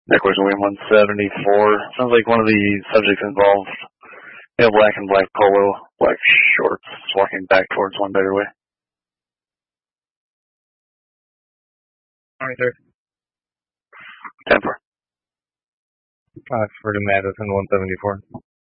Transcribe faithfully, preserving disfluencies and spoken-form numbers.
Equus William one seventy-four. Sounds like one of the subjects involved, you know, black and black polo, black shorts, walking back towards one better way. twenty-third. ten four. Uh, for the Madison one seventy-four.